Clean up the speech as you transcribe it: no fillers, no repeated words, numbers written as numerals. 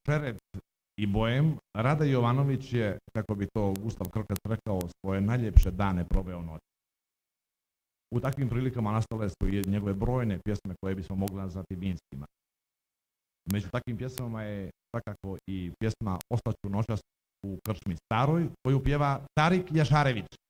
Šeret i Bojem, Rada Jovanović je, kako bi to Gustav Krkac rekao, svoje najljepše dane proveo noć. U takvim prilikama nastale su i njegove brojne pjesme koje bismo mogli nazvati vinskima. Među takvim pjesmama je svakako i pjesma Ostaću noćas u krčmi staroj, koju pjeva Tarik Jašarević.